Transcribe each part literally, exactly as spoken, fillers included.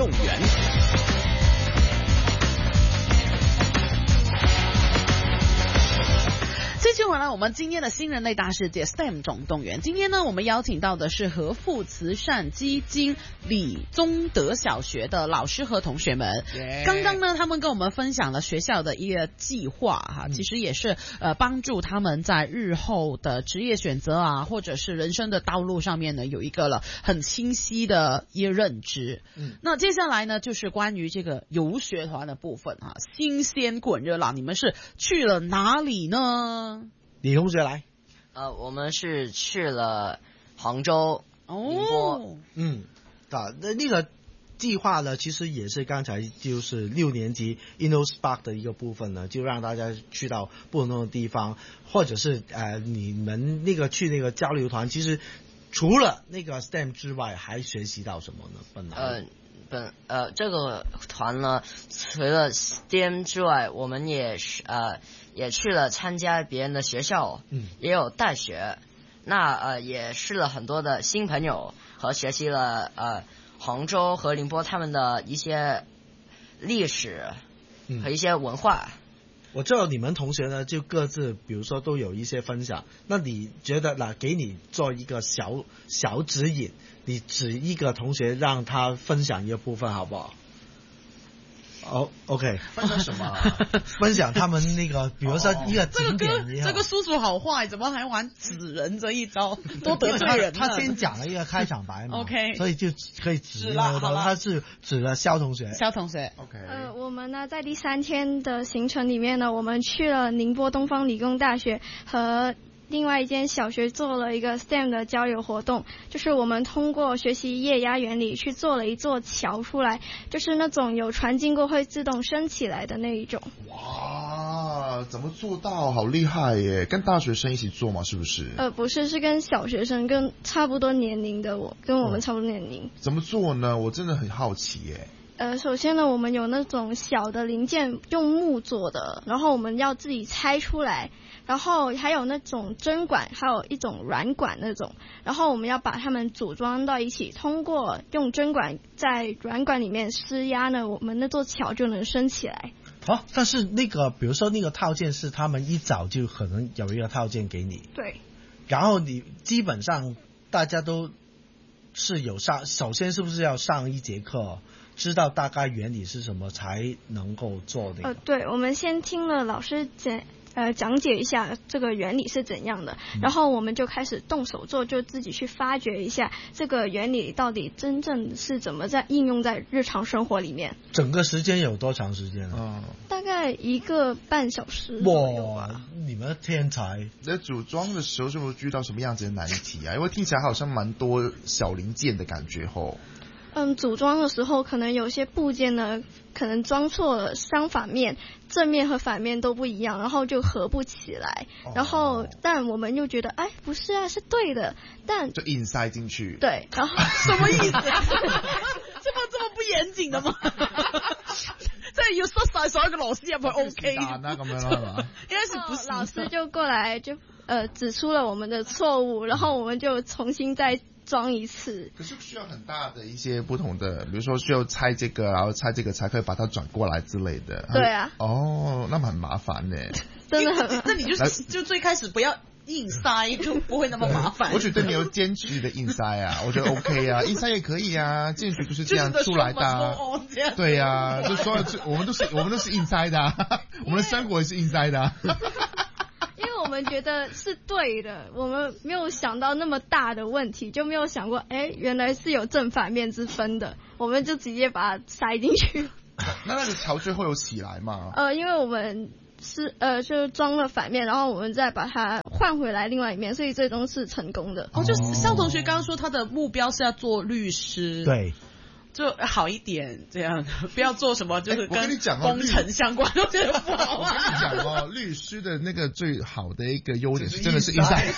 员。继续回来，我们今天的新人类大世界 S T E M 总动员。今天呢，我们邀请到的是和富慈善基金李宗德小学的老师和同学们。Yeah. 刚刚呢，他们跟我们分享了学校的一个计划哈，嗯、其实也是呃帮助他们在日后的职业选择啊，或者是人生的道路上面呢，有一个了很清晰的一个认知。嗯，那接下来呢，就是关于这个游学团的部分哈，新鲜滚热辣，你们是去了哪里呢？ 李同学来， 呃，我们是去了杭州、宁波， 嗯，啊，那那个计划呢，其实也是刚才就是六年级 InnoSpark 的一个部分呢，就让大家去到不同的地方，或者是呃，你们那个去那个交流团，其实除了那个 S T E M 之外，还学习到什么呢？本来呃。本呃，这个团呢，除了 S T E M 之外，我们也是呃也去了参加别人的学校，嗯，也有大学，那呃也试了很多的新朋友和学习了呃杭州和宁波他们的一些历史和一些文化。嗯， 我知道你们同学呢，就各自比如说都有一些分享。那你觉得呢？给你做一个小小指引，你指一个同学让他分享一个部分，好不好？哦、oh, ，OK， 分享什么？ 分享他们那个，比如说一个景点。 这个这个叔叔好坏，怎么还玩指人这一招？多得罪人他！他先讲了一个开场白嘛 ，OK， 所以就可以指了。他是指了肖同学。 肖同学 ，OK。 呃，我们呢在第三天的行程里面呢，我们去了宁波东方理工大学和另外一间小学做了一个 S T E M 的交流活动，就是我们通过学习液压原理去做了一座桥出来，就是那种有船经过会自动升起来的那一种。 哇，怎么做到？好厉害耶！跟大学生一起做吗？是不是？ 呃，不是，是跟小学生，跟差不多年龄的我，跟我们差不多年龄。哦， 怎么做呢？我真的很好奇耶。 呃，首先呢，我们有那种小的零件用木做的，然后我们要自己拆出来，然后还有那种针管，还有一种软管那种，然后我们要把它们组装到一起，通过用针管在软管里面施压呢，我们那座桥就能升起来。 好，但是那个比如说那个套件是他们一早就可能有一个套件给你， 对， 然后你基本上大家都是有上，首先是不是要上一节课？知道大概原理是什么才能够做那个？ 呃，对，我们先听了老师讲呃讲解一下这个原理是怎样的，嗯，然后我们就开始动手做，就自己去发掘一下这个原理到底真正是怎么在应用在日常生活里面。 整个时间有多长时间啊？ 嗯， 大概一个半小时。 哇，你们天才！ 在组装的时候是不是遇到什么样子的难题啊？因为听起来好像蛮多小零件的感觉吼。 嗯，组装的时候可能有些部件呢，可能装错了，相反面、正面和反面都不一样，然后就合不起来。哦，然后，但我们又觉得，哎，不是啊，是对的，但就硬塞进去。 对，然后什么意思？这么这么不严谨的吗？即係要塞晒所有嘅螺絲入去 OK 咁樣啦嘛？ 應該是不是？ 老師就過來就呃指出了我們的錯誤，然後我們就重新再裝一次。 可是需要很大的一些不同的，比如說需要拆這個，然後拆這個才可以把它轉過來之類的。 對啊。 哦，那麼很麻煩呢。 真的很麻煩。 那你就就最開始不要硬塞，就不會那麼麻煩。 我覺得你有堅持的硬塞啊，我覺得 OK 啊，硬塞也可以啊，建築就是這樣出來的、啊。對呀、啊，就所有我們都是我們都是硬塞的、啊，我們的生活也是硬塞的、啊。 因為我們覺得是對的，我們沒有想到那麼大的問題，就沒有想過，哎，原來是有正反面之分的，我們就直接把它塞進去。 那那個橋最後有起來嗎？ 呃，因為我們是呃就裝了反面，然後我們再把它換回來另外一面，所以最終是成功的。 哦，就肖同學剛剛說他的目標是要做律師， 對， 就好一點，這樣不要做什麼就是跟工程相關， 我我覺得不好啊。 我跟你講哦，律師的那個最好的一個優點是真的是 inside。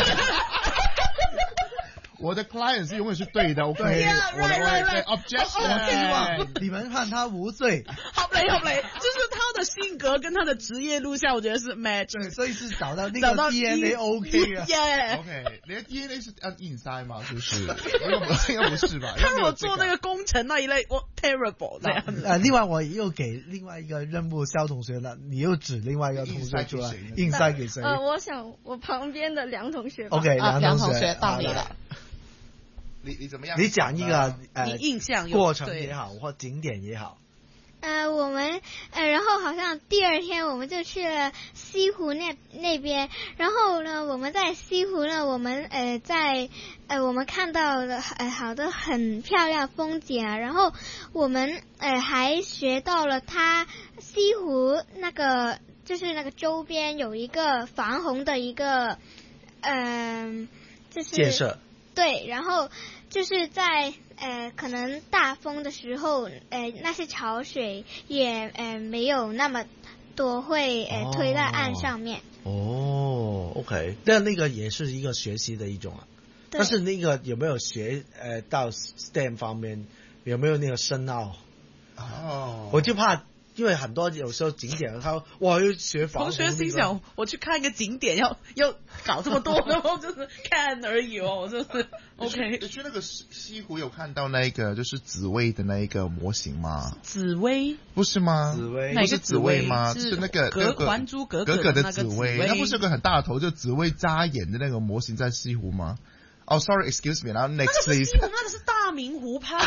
我的 client 是永遠是對的，我可以， yeah, 我的 right, right, right, right. objection，、oh, okay. 你們判他無罪， 合理合理，就是他的性格跟他的职业录像，我觉得是 match。 对，所以是找到那个 D N A OK 啊。 耶 OK， 你的 D N A 是按硬塞吗？是不是？应该不，应该不是吧？ 他如果做那个工程那一类，我 terrible 这样子。 呃，另外我又给另外一个任务肖同学了，你又指另外一个同学出来，硬塞给谁？ 呃，我想我旁边的梁同学。 OK， 梁同学，学到你了。 你你怎么样？ 你讲一个呃， 你印象过程也好，或景点也好。 呃，我们呃，然后好像第二天我们就去了西湖那那边，然后呢，我们在西湖呢，我们呃在呃我们看到了呃好多很漂亮风景啊，然后我们呃还学到了它西湖那个就是那个周边有一个防洪的一个嗯、呃、就是建设。 对，然后就是在呃可能大风的时候，呃那些潮水也呃没有那么多会呃推在岸上面。 哦 ，OK， 但那个也是一个学习的一种啊。但是那个有没有学呃到 S T E M 方面，有没有那个深奥？ 哦， 我就怕。因为很多有时候景点，他哇又学防洪。 同学心想，我去看一个景点，要要搞这么多，然后就是看而已哦，就是 OK。 你去那个西湖有看到那个就是紫薇的那一个模型吗？ 紫薇不是吗？ 紫薇不是紫薇吗？ 是那个格还珠格格的紫薇，那不是有个很大的头，就紫薇扎眼的那个模型在西湖吗？哦、oh, ，sorry, excuse me， 然后 next please。 那个是大明湖畔。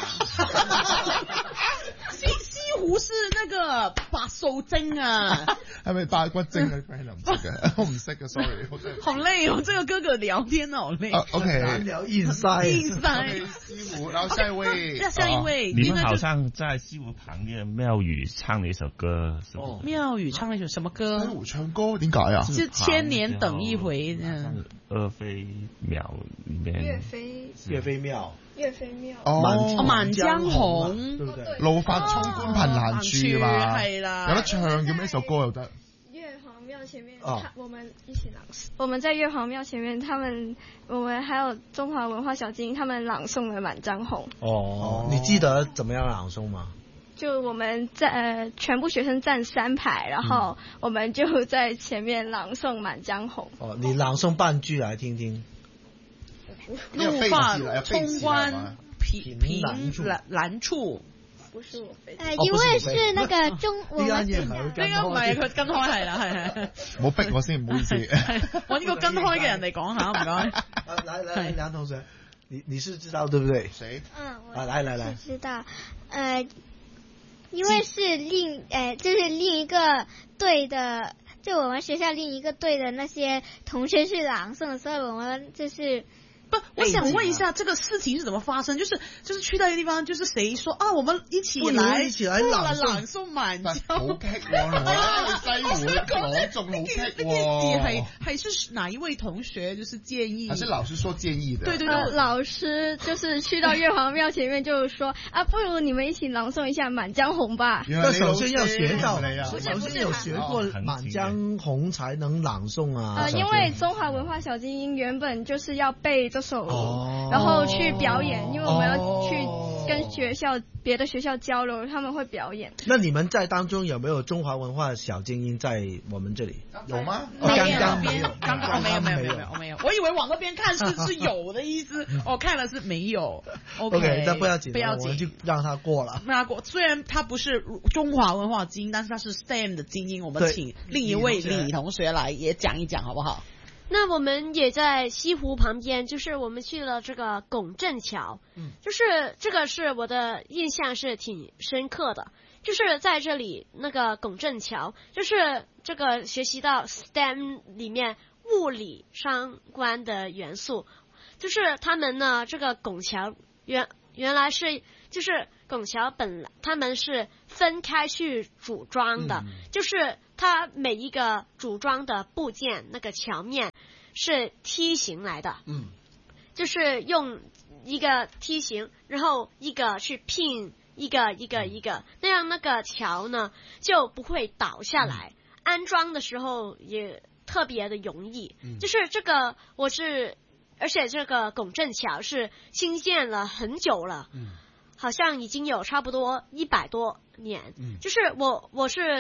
西西湖是那個白素貞啊， 係咪白骨精啊 ？friend 唔識嘅，我唔識嘅 ，sorry。 好累哦，這個哥哥聊天好累。 Uh, OK， 聊硬塞， 硬塞。 西湖，然後下一位， 下下一位， 你們好像在西湖旁邊廟宇唱了一首歌，是嗎？ 廟宇唱了一首什麼歌？ 西湖唱歌點解啊？ 是千年等一回。嗯， 岳飛廟裡面。 岳飛， 岳飛廟。 岳飛廟哦， 滿江紅， 對唔對？ 怒髮衝冠憑欄處嘛， 係啦， 有得唱叫咩首歌又得？ 月皇廟前面，哦、我們一起朗誦。我們在月皇廟前面，他們我們還有中華文化小精英，他們朗誦了《滿江紅》。 哦，你記得怎麼樣朗誦嗎？ 就我們在呃全部學生站三排，然後我們就在前面朗誦《滿江紅》。 哦，你朗誦半句來聽聽。 怒髮衝冠憑欄欄處， 不是我飛。 呃，因為是那個中，我們呢間嘢唔係佢跟開， 呢個唔係佢跟開係啦，係係。 冇逼我先，唔好意思。 我呢個跟開嘅人嚟講下，唔該。 來來，梁同學，你你是知道對不對？ 誰？ 嗯，我啊，來來來， 知道，呃，因為是另呃，就是另一個隊的，就我們學校另一個隊的那些同學去朗誦，所以我們就是。 不，我想問一下，這個事情是怎麼發生？就是就是去到一個地方，就是誰說啊，我們一起來， 一起來朗誦朗誦滿江。 好激喎，西湖朗誦好激喎。 係係是哪一位同學就是建議？ 還是老師說建議的？ 對對對，呃、老師就是去到月皇廟前面，就是說啊，不如你們一起朗誦一下《滿江紅》吧。 那首先要學到，首先先有學過《滿江紅》才能朗誦啊。 呃，因為中華文化小精英原本就是要背這首，哦、然後去表演，因為我們要去跟學校、哦、別的學校交流，他們會表演。 那你們在當中有沒有中華文化小精英在我們這裡？ 有嗎？ 剛剛沒有， 剛剛沒有，沒有，沒有，沒有，沒有。我以為往那邊看是是有的意思，我看了是沒有。OK， 那不要緊， 不要緊， 我們就讓他過了。 讓他過，雖然他不是中華文化精英，但是他是 S T E M 的精英。我們請另一位李同學來也講一講，好不好？ 那我們也在西湖旁邊，就是我們去了這個拱鎮橋，嗯，就是這個是我的印象是挺深刻的，就是在這裡那個拱鎮橋，就是這個學習到 S T E M 裡面物理相關的元素，就是他們呢這個拱橋原原來是就是拱橋本來他們是分開去組裝的，嗯，就是它每一個組裝的部件那個橋面是梯形來的，嗯，就是用一個梯形，然後一個去拼一個一個一個，那樣那個橋呢就不會倒下來，嗯，安裝的時候也特別的容易，嗯，就是這個我是，而且這個拱鎮橋是興建了很久了，嗯，好像已經有差不多一百多年，嗯，就是我我是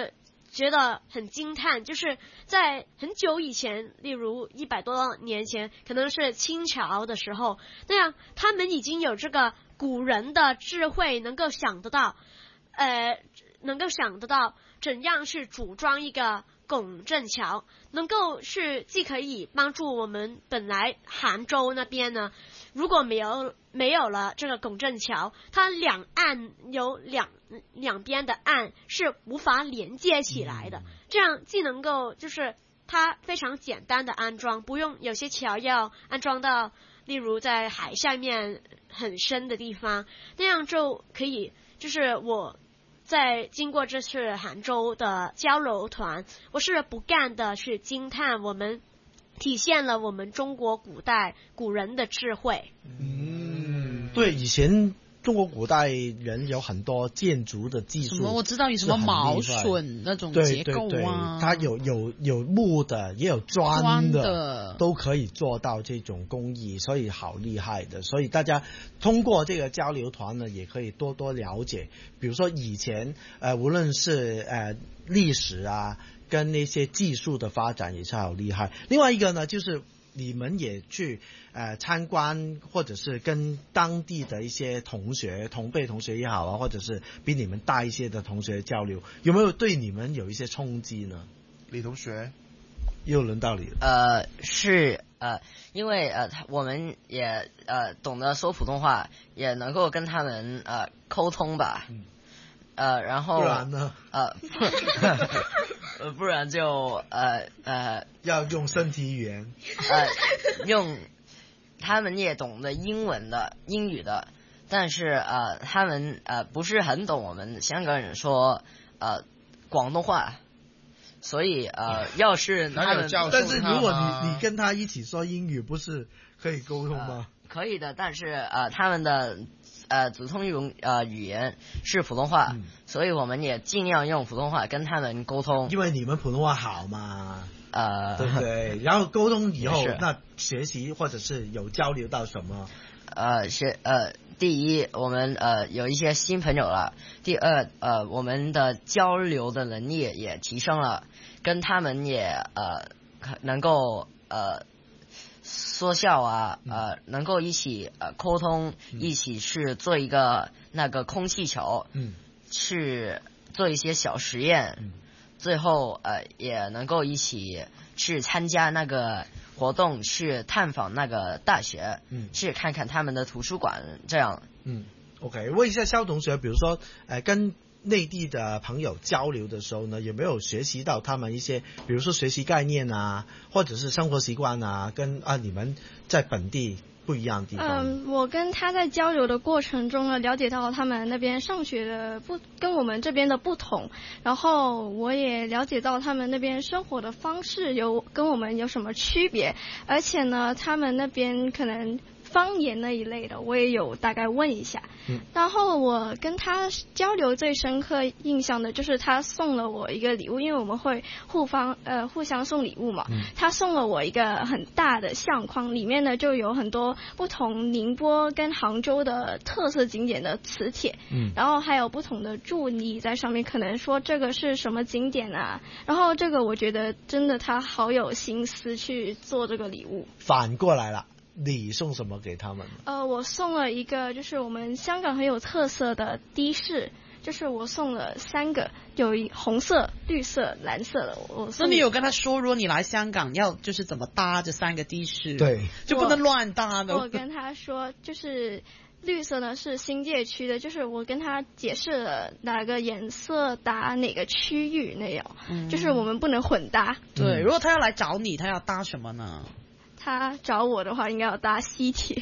觉得很惊叹，就是在很久以前，例如一百多年前，可能是清朝的时候，那样他们已经有这个古人的智慧，能够想得到，呃，能够想得到怎样是组装一个拱镇桥，能够是既可以帮助我们本来杭州那边呢，如果没有没有了这个拱镇桥，它两岸有两两边的岸是无法连接起来的，这样既能够就是它非常简单的安装，不用有些桥要安装到例如在海下面很深的地方，那样就可以就是我在经过这次杭州的交流团，我是不断的去惊叹我们体现了我们中国古代古人的智慧。 嗯，对，以前中国古代人有很多建筑的技术， 什么我知道有什么毛榫那种结构啊， 对对对，它有有有木的，也有砖的， 砖的都可以做到这种工艺，所以好厉害的。所以大家通过这个交流团呢，也可以多多了解，比如说以前呃，无论是呃历史啊，跟那些技术的发展也是好厉害。另外一个呢，就是你们也去呃参观，或者是跟当地的一些同学同辈同学也好啊，或者是比你们大一些的同学交流，有没有对你们有一些冲击呢？ 李同学又轮到你了。 呃，是呃，因为呃，我们也呃懂得说普通话，也能够跟他们呃沟通吧。嗯。呃，然后不然呢？ 呃，呃，不然就呃呃要用身体语言。 呃，用他们也懂得英文的英语的，但是呃，他们呃不是很懂我们香港人说呃广东话。所以呃，要是他们， 但是如果你你跟他一起说英语，不是可以沟通吗？ 呃、可以的，但是呃，他们的呃普通语呃语言是普通话、嗯，所以我们也尽量用普通话跟他们沟通。 因为你们普通话好嘛， 呃， 对不对？然后沟通以后，那学习或者是有交流到什么？ 呃，学呃。第一，我们呃有一些新朋友了。第二，呃，我们的交流的能力也提升了，跟他们也呃能够呃说笑啊，呃能够一起呃沟通，嗯、一起去做一个那个空气球，嗯，去做一些小实验，嗯、最后呃也能够一起去参加那个活动，去探访那个大学，嗯，去看看他们的图书馆，这样。 嗯 ，OK， 问一下肖同学，比如说，呃，跟内地的朋友交流的时候呢，有没有学习到他们一些，比如说学习概念啊，或者是生活习惯啊，跟啊你们在本地不一样的地方？ 嗯，我跟他在交流的过程中呢，了解到他们那边上学的不跟我们这边的不同，然后我也了解到他们那边生活的方式有跟我们有什么区别，而且呢，他们那边可能方言那一类的，我也有大概问一下。嗯，然后我跟他交流最深刻印象的就是他送了我一个礼物，因为我们会互方呃互相送礼物嘛。嗯，他送了我一个很大的相框，里面呢就有很多不同宁波跟杭州的特色景点的磁铁。嗯，然后还有不同的注意在上面，可能说这个是什么景点啊。然后这个我觉得真的他好有心思去做这个礼物。 反过来了。你送什么给他们？ 呃，我送了一个，就是我们香港很有特色的的士，就是我送了三个，有一红色、绿色、蓝色的。我那你有跟他说，如果你来香港，要就是怎么搭这三个的士？ 对， 就不能乱搭的。 我, 我跟他说，就是绿色呢是新界区的，就是我跟他解释了哪个颜色搭哪个区域那样、嗯，就是我们不能混搭。 对，如果他要来找你，他要搭什么呢？ 他找我的话，应该要搭西铁。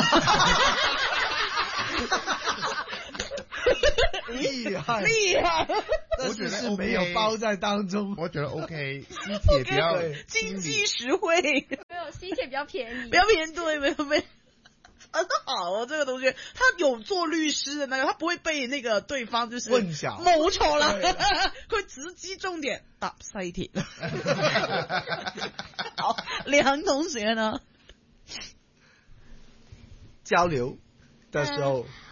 厉害， 厉害！ 但是是没有包在当中。 我觉得 OK， 西铁比较经济实惠。 没有西铁比较便宜， 比较便宜，对，没有没有。很好哦，这个同学他有做律师的那个，他不会被那个对方就是混淆。 冇錯啦，佢直擊重點搭西鐵。好，梁同學呢？ 交流的時候。 呃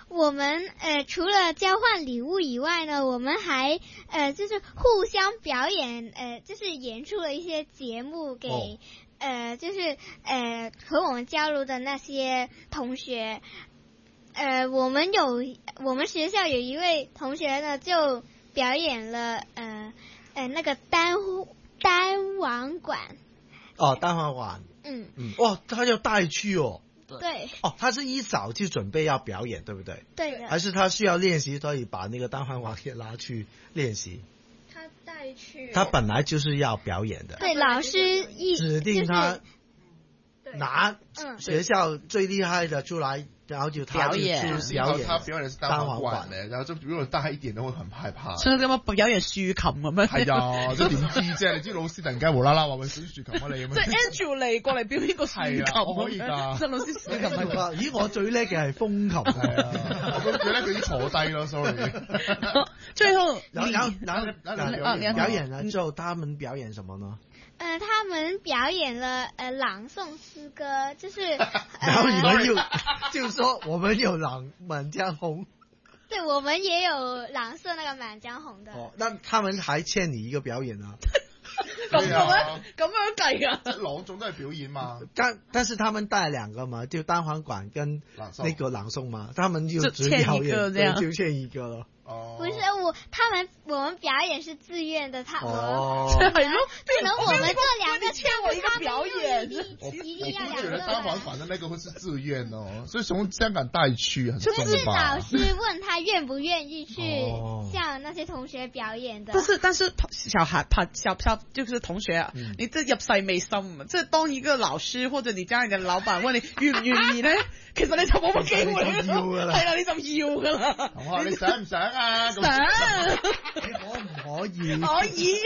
我们呃除了交换礼物以外呢，我们还呃就是互相表演，呃就是演出了一些节目给、哦、呃就是呃和我们交流的那些同学。呃，我们有我们学校有一位同学呢，就表演了呃呃那个单单簧管。 哦，单簧管。嗯嗯。哦，他要带去哦。 对。 哦，他是一早就准备要表演，对不对？ 对的。 还是他需要练习，所以把那个单簧管也拿去练习？ 他带去。 他本来就是要表演的。 对，老师一指定他拿学校最厉害的出来。然后就他表演， 表演，他表演是單簧管嘅，然後就如果大一點都會很害怕。 所以咁樣表演豎琴咁樣。 係啊，即係點知啫？你知老師突然間無啦啦話佢選豎琴啊你咁樣。 即係 Andrew 嚟過嚟表演個豎琴， 我可以㗎。 即係老師豎琴係㗎。咦，我最叻嘅係風琴係啊，我最叻佢已經坐低咯 ，sorry。 最後， 然後然後表演了之後，他們表演什麼呢？ 呃，他們表演了呃朗誦詩歌，就是。 然後你們又就說我們有朗滿江紅。 對，我們也有朗誦那個滿江紅的。 哦，那他們還欠你一個表演啊？ 咁樣咁樣計啊？ 朗誦都係表演嘛。 但但是他們帶兩個嘛，就單簧管跟那個朗誦嘛，他們就只表演，對，就欠一個了。 哦，不是我，他們我們表演是自願的，他哦， 可能我們這兩個欠我一個表演， 一定要兩個。 我覺得單簧管的那個會是自願哦，所以從香港帶去很重要吧。 就是老師問他願不願意去向那些同學表演的。 但是但是小孩怕小小就是同學啊，嗯、你這入世未深，即係當一個老師或者你家人嘅老闆問你願唔願意咧，其實你就冇乜機會啦，係啦，你就要噶啦。 我話你想唔想啊？ 想， 你可唔可以？ 可以。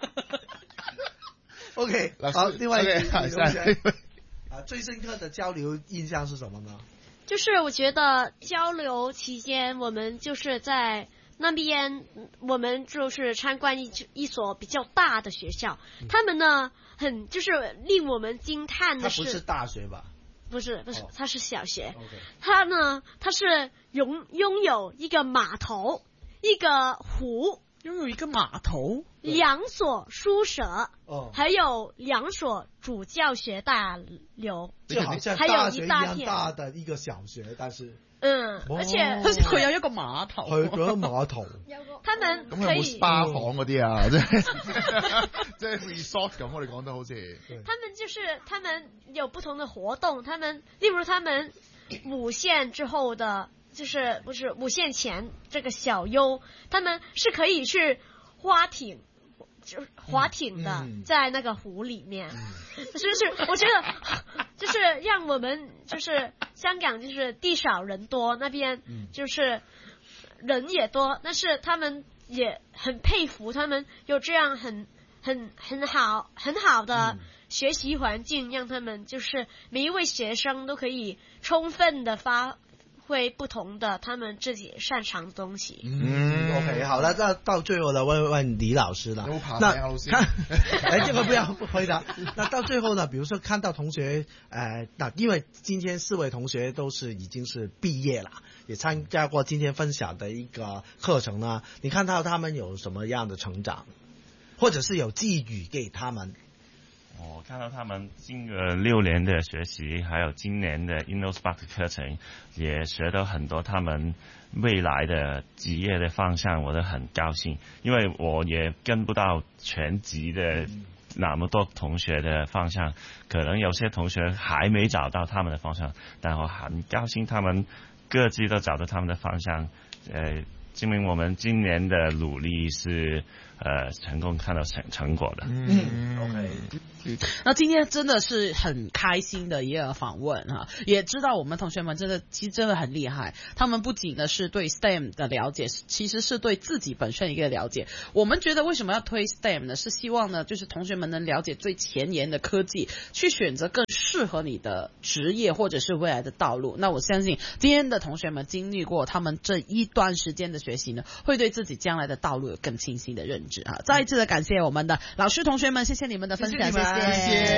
OK， 好，另外一個啊，最深刻的交流印象是什麼呢？ 就是我覺得交流期間，我們就是在那邊，我們就是參觀一一所比較大的學校，嗯、他們呢，很就是令我們驚嘆的是， 它不是大學吧？ 不是不是，它是小學。 Oh, okay. 它呢，它是擁擁有一個碼頭，一個湖， 擁有一個碼頭， 兩所書舍， 哦， 還有兩所主教學大樓， 就好像大學一樣大的一個小學，但是。 嗯，而且佢有一個碼頭， 佢有一個碼頭， 他們咁有冇 SPA 房嗰啲啊？即係即係 resort 咁，我哋講得好似。 他們就是他們有不同的活動，他們例如他們五線之後的，就是不是五線前這個小優，他們是可以去划艇。就划艇的、嗯、在那個湖裡面、嗯、就是我覺得就是讓我們就是香港就是地少人多，那邊就是人也多，但是他們也很佩服他們有這樣很很很好很好的學習環境，讓他們就是每一位學生都可以充分的發會不同的他們自己擅長的東西。 嗯 ，OK， 好了，那到最後呢，問問李老師了。那看，哎，這個不要不回答。那到最後呢，比如說看到同學，呃，那因為今天四位同學都是已經是畢業了，也參加過今天分享的一個課程呢，你看到他們有什麼樣的成長，或者是有寄語給他們？ 我看到他們經過六年的學習，還有今年的 InnoSpark 的課程，也學到很多他們未來的職業的方向，我都很高興，因為我也跟不到全級的那麼多同學的方向，可能有些同學還沒找到他們的方向，但我很高興他們各自都找到他們的方向，呃，證明我們今年的努力是呃成功看到成成果的。 嗯 ，OK。 那今天真的是很開心的一個訪問哈，也知道我們同學們真的其實真的很厲害，他們不僅呢是對 S T E M 的了解，其實是對自己本身一個了解。我們覺得為什麼要推 S T E M 呢？是希望呢，就是同學們能了解最前沿的科技，去選擇更適合你的職業或者是未來的道路。那我相信今天的同學們經歷過他們這一段時間的學習呢，會對自己將來的道路有更清晰的認知啊！再一次的感謝我們的老師同學們，謝謝你們的分享，謝謝。 謝謝。